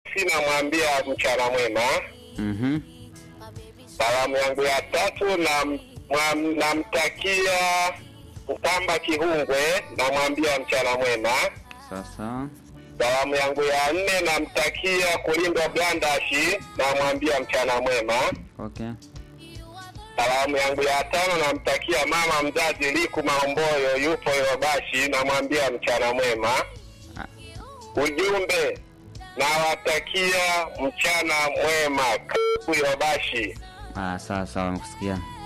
namwambia mchana mwema. Salamu yangu ya 3 namtakia Upamba Kihungwe, namwambia mchana mwema. Sasa salamu yangu ya 4 namtakia Kulindo Blandashi, namwambia mchana mwema. Okay. salamu yangu ya 5 namtakia mama mzazi Liku Maomboyo, yupo Yobashi, namwambia mchana mwema. Ujumbe, nawatakia mchana mwema Yobashi. Sawa, nakusikia.